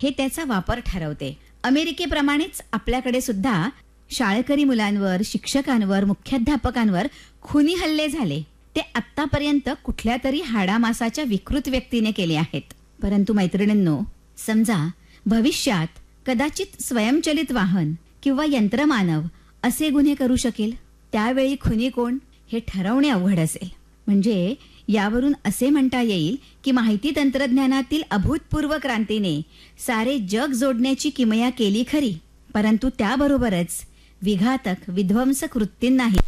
हे त्याचा वापर ठरवते. अमेरिकेप्रमाणेच आपल्याकडे सुद्धा शाळकरी मुलांवर, शिक्षकांवर, मुख्याध्यापकांवर खुनी हल्ले झाले. ते आत्तापर्यंत कुठल्या तरी हाडामासाच्या विकृत व्यक्तीने केले आहेत. परंतु मैत्रिणींनो, समजा भविष्यात कदाचित स्वयंचलित वाहन किंवा यंत्रमानव असे गुन्हे करू शकेल. त्यावेळी खुनी कोण हे ठरवणे अवघड असेल. म्हणजे यावरून असे म्हणता येईल की माहिती तंत्रज्ञानातील अभूतपूर्व क्रांतीने सारे जग जोडण्याची किमया केली खरी, परंतु त्याबरोबरच विघातक, विध्वंसक वृत्तींनाही